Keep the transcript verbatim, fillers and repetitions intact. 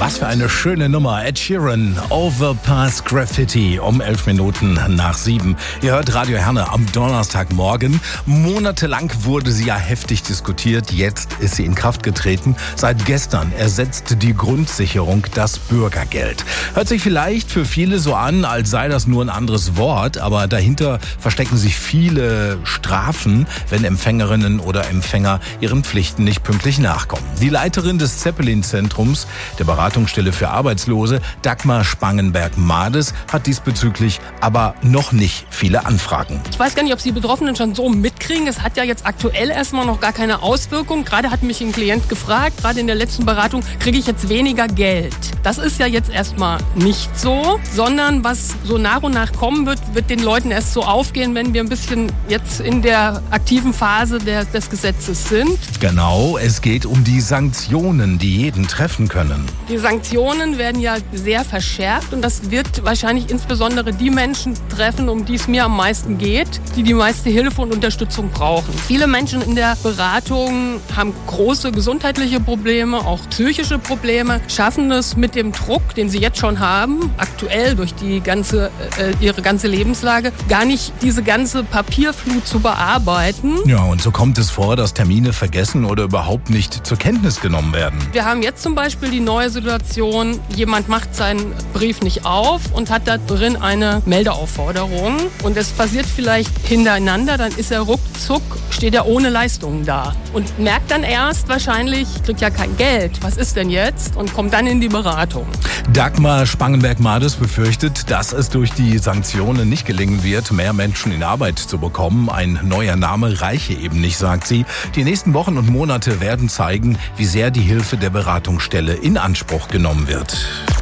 Was für eine schöne Nummer. Ed Sheeran, Overpass Graffiti um elf Minuten nach sieben. Ihr hört Radio Herne am Donnerstagmorgen. Monatelang wurde sie ja heftig diskutiert. Jetzt ist sie in Kraft getreten. Seit gestern ersetzt die Grundsicherung das Bürgergeld. Hört sich vielleicht für viele so an, als sei das nur ein anderes Wort. Aber dahinter verstecken sich viele Strafen, wenn Empfängerinnen oder Empfänger ihren Pflichten nicht pünktlich nachkommen. Die Leiterin des Zeppelin-Zentrums, der Beratungsstelle für Arbeitslose, Dagmar Spangenberg-Mades, hat diesbezüglich aber noch nicht viele Anfragen. Ich weiß gar nicht, ob Sie Betroffenen schon so mitkriegen. Es hat ja jetzt aktuell erstmal noch gar keine Auswirkung. Gerade hat mich ein Klient gefragt, gerade in der letzten Beratung, kriege ich jetzt weniger Geld? Das ist ja jetzt erstmal nicht so, sondern was so nach und nach kommen wird, wird den Leuten erst so aufgehen, wenn wir ein bisschen jetzt in der aktiven Phase der, des Gesetzes sind. Genau, es geht um die Sanktionen, die jeden treffen können. Die Sanktionen werden ja sehr verschärft und das wird wahrscheinlich insbesondere die Menschen treffen, um die es mir am meisten geht, die die meiste Hilfe und Unterstützung brauchen. Viele Menschen in der Beratung haben große gesundheitliche Probleme, auch psychische Probleme, schaffen es mit dem Druck, den sie jetzt schon haben, aktuell durch die ganze, äh, ihre ganze Lebenslage, gar nicht diese ganze Papierflut zu bearbeiten. Ja, und so kommt es vor, dass Termine vergessen oder überhaupt nicht zur Kenntnis genommen werden. Wir haben jetzt zum Beispiel die neue Situation, jemand macht seinen Brief nicht auf und hat da drin eine Meldeaufforderung und es passiert vielleicht hintereinander, dann ist er ruckzuck, steht er ohne Leistungen da und merkt dann erst wahrscheinlich, kriegt ja kein Geld, was ist denn jetzt, und kommt dann in die Beratung. Dagmar Spangenberg-Mades befürchtet, dass es durch die Sanktionen nicht gelingen wird, mehr Menschen in Arbeit zu bekommen. Ein neuer Name reiche eben nicht, sagt sie. Die nächsten Wochen und Monate werden zeigen, wie sehr die Hilfe der Beratungsstelle in Anspruch genommen wird.